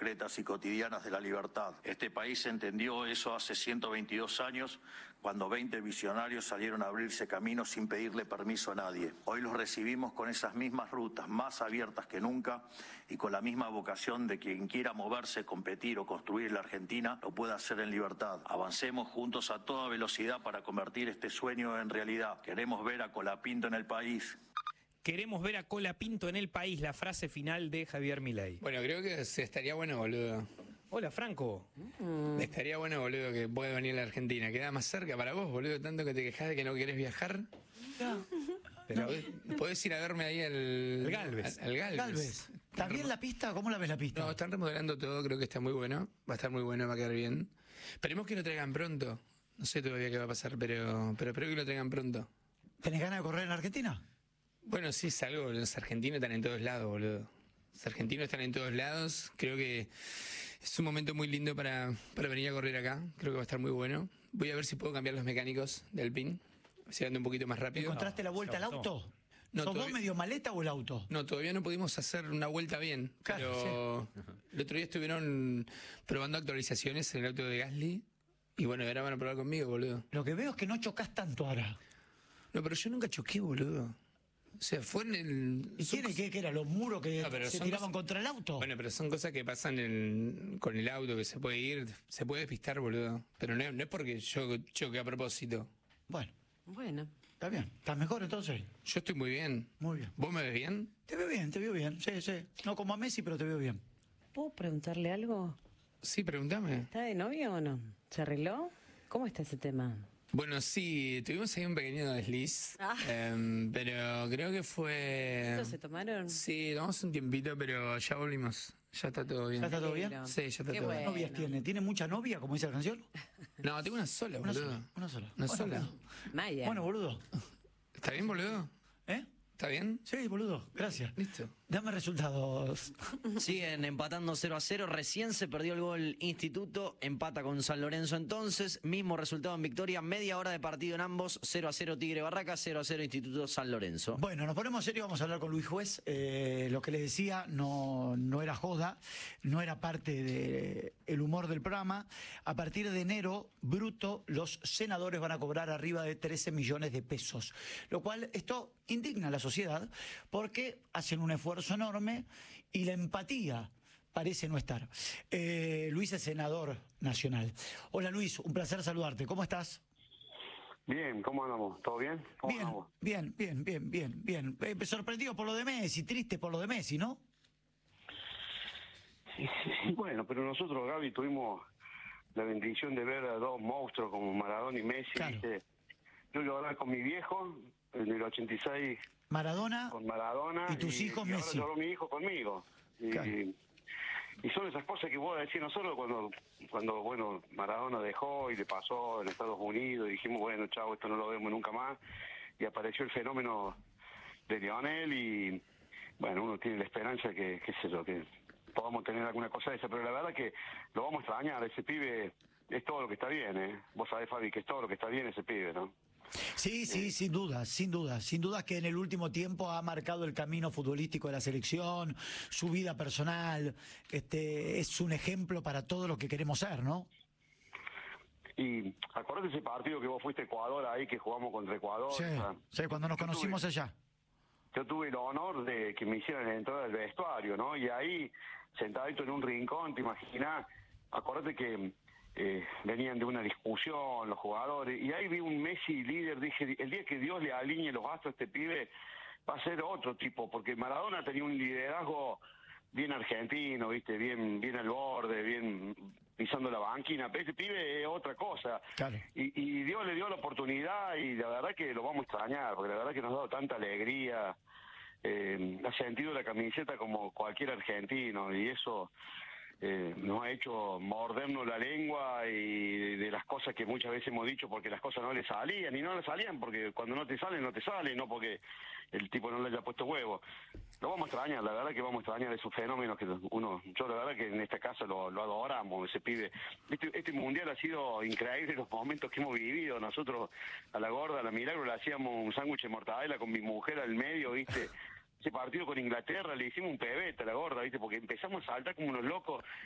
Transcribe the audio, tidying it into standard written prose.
concretas y cotidianas de la libertad. Este país entendió eso hace 122 años, cuando 20 visionarios salieron a abrirse caminos sin pedirle permiso a nadie. Hoy los recibimos con esas mismas rutas, más abiertas que nunca, y con la misma vocación de quien quiera moverse, competir o construir la Argentina, lo pueda hacer en libertad. Avancemos juntos a toda velocidad para convertir este sueño en realidad. Queremos ver a Colapinto en el país. Queremos ver a Colapinto en el país, la frase final de Javier Milei. Bueno, creo que estaría bueno, boludo. Hola, Franco. Estaría bueno, boludo, que pueda venir a la Argentina. Queda más cerca para vos, boludo, tanto que te quejás de que no querés viajar. Pero podés ir a verme ahí al Galvez. Al Galvez. ¿Está bien la pista? ¿Cómo la ves la pista? No, están remodelando todo, creo que está muy bueno. Va a estar muy bueno, va a quedar bien. Esperemos que lo traigan pronto. No sé todavía qué va a pasar, pero espero que lo traigan pronto. ¿Tenés ganas de correr en Argentina? Bueno, sí, salgo. Los argentinos están en todos lados, boludo. Los argentinos están en todos lados. Creo que es un momento muy lindo para venir a correr acá. Creo que va a estar muy bueno. Voy a ver si puedo cambiar los mecánicos del PIN. Si ando un poquito más rápido. ¿Encontraste la vuelta al auto? No, ¿Sos vos todavía- medio maleta o el auto? No, todavía no pudimos hacer una vuelta bien. Claro, Pero el otro día estuvieron probando actualizaciones en el auto de Gasly. Y bueno, ahora van a probar conmigo, boludo. Lo que veo es que no chocas tanto ahora. No, pero yo nunca choqué, boludo. O sea, fue en el... ¿Y son qué era? ¿Los muros que No, pero se son tiraban cosas- contra el auto? Bueno, pero son cosas que pasan con el auto, que se puede ir, se puede despistar, boludo. Pero no es porque yo choque a propósito. Bueno, Bueno. está bien. ¿Estás mejor entonces? Yo estoy muy bien. Muy bien. ¿Vos me ves bien? Te veo bien. Sí, sí. No como a Messi, pero te veo bien. ¿Puedo preguntarle algo? Sí, pregúntame. ¿Está de novio o no? ¿Se arregló? ¿Cómo está ese tema? Bueno, sí, tuvimos ahí un pequeño desliz, Ah. pero creo que fue... ¿Esto se tomaron? Sí, tomamos un tiempito, pero ya volvimos. Ya está todo bien. ¿Ya está todo bien? Alegro. Sí, ya está Qué todo bien. bueno. ¿Qué novias tiene? ¿Tiene mucha novia, como dice la canción? No, tengo una sola, Una boludo. sola. Una sola. Una Bueno, sola. boludo. Maya. Bueno, boludo. ¿Está bien, boludo? ¿Eh? ¿Está bien? Sí, boludo. Gracias. Listo. Dame resultados. Siguen empatando 0-0. Recién se perdió el gol Instituto. Empata con San Lorenzo entonces. Mismo resultado en victoria. Media hora de partido en ambos. 0-0 Tigre Barraca, 0-0 Instituto San Lorenzo. Bueno, nos ponemos serios, vamos a hablar con Luis Juez. Lo que les decía no era joda, no era parte del humor del programa. A partir de enero, bruto, los senadores van a cobrar arriba de 13 millones de pesos. Lo cual, esto indigna a la sociedad porque hacen un esfuerzo enorme y la empatía parece no estar. Luis es senador nacional. Hola Luis, un placer saludarte. ¿Cómo estás? Bien, ¿cómo andamos? ¿Todo bien? ¿Cómo andamos? Bien. Sorprendido por lo de Messi, triste por lo de Messi, ¿no? Sí, bueno, pero nosotros, Gaby, tuvimos la bendición de ver a dos monstruos como Maradona y Messi. Claro. ¿Viste? Yo lloraba con mi viejo en el 86 Maradona con Maradona. y tus hijos y ahora Messi. lloró mi hijo conmigo. Y, Claro. y son esas cosas que vos decís nosotros cuando bueno, Maradona dejó y le pasó en Estados Unidos y dijimos, bueno, chao, esto no lo vemos nunca más. Y apareció el fenómeno de Lionel y, bueno, uno tiene la esperanza que, qué sé yo, que podamos tener alguna cosa de esa, pero la verdad que lo vamos a extrañar. Ese pibe es todo lo que está bien, ¿eh? Vos sabés, Fabi, que es todo lo que está bien ese pibe, ¿no? Sí, sin duda que en el último tiempo ha marcado el camino futbolístico de la selección, su vida personal, es un ejemplo para todo lo que queremos ser, ¿no? Y acordate ese partido que vos fuiste a Ecuador ahí, que jugamos contra Ecuador. Sí, o sea, sí, cuando nos conocimos allá. yo tuve el honor de que me hicieran la entrada del vestuario, ¿no? Y ahí, sentadito en un rincón, te imaginás, acordate que venían de una discusión los jugadores, y ahí vi un Messi líder, dije, el día que Dios le alinee los astros a este pibe, va a ser otro tipo, porque Maradona tenía un liderazgo bien argentino, ¿viste? Bien al borde, bien pisando la banquina, pero este pibe es otra cosa. Claro. Y Dios le dio la oportunidad y la verdad que lo vamos a extrañar, porque la verdad que nos ha dado tanta alegría, ha sentido la camiseta como cualquier argentino y eso nos ha hecho mordernos la lengua y de las cosas que muchas veces hemos dicho porque las cosas no le salían y no le salían porque cuando no te salen, no porque el tipo no le haya puesto huevo. Lo vamos a extrañar, la verdad que vamos a extrañar esos fenómenos que yo la verdad que en esta casa lo adoramos, ese pibe. Este mundial ha sido increíble los momentos que hemos vivido. Nosotros a la gorda, a la Milagro, le hacíamos un sándwich de mortadela con mi mujer al medio, ¿viste? Ese partido con Inglaterra le hicimos un pebete a la gorda, ¿viste? Porque empezamos a saltar como unos locos